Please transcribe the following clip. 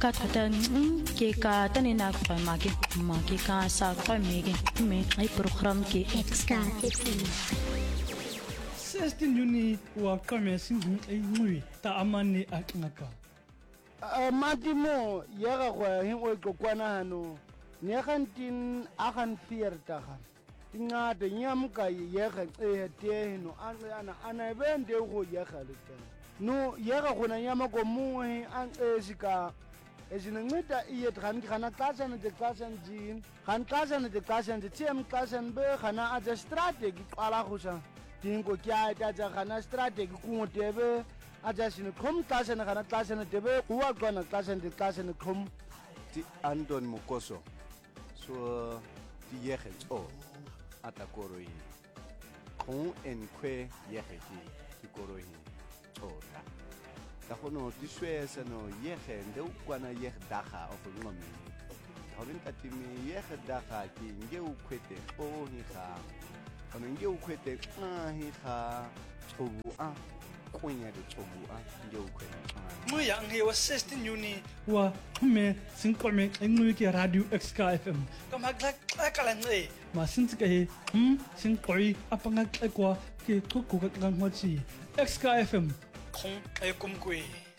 ka thata ke ka tani na kwa ma ke ka sa kwa me ai program ke Ska FM 16 Juni wa kame sing ai ngui ta amani aknaka matimo yega go hin o kokwana hano ne gantin agan fiertaga tingade nyamka yega te no ana bende go yega le no yega gona nyama ko muhe an sika ezinceda iye khana xashana de xashana jin khan xashana de xashana de tiem xashana be khana aja strategy qala khusa dingo kya ta khana strategy kungotebe aja sine khom xashana khana xashana debe kuwa khona xashana de xashana khom ti Anton Mokoso so ti yege o atakoroi khon en kwe yege ti koroi ora da hono ti swesa no yege de ukwana yege daga of ngome hawin tatimi yege daga ki nge ukwete o hi ga ono nge ukwete hi ga chobu a kwenya de chobu a nge ukwete Muya nge wa 16 Juni wa me sing kwame ngui ke radio Ska FM kam hagla kala nge ma sintsika he sing koi apanga kwa ke ku ka ngwachi Ska FM 空，还有公鬼。